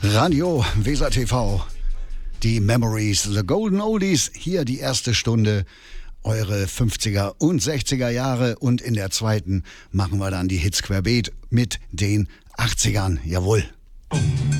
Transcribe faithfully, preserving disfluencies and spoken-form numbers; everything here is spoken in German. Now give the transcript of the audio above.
Radio Weser T V, die Memories, the Golden Oldies, hier die erste Stunde, eure fünfziger und sechziger Jahre und in der zweiten machen wir dann die Hits querbeet mit den achtzigern, jawohl.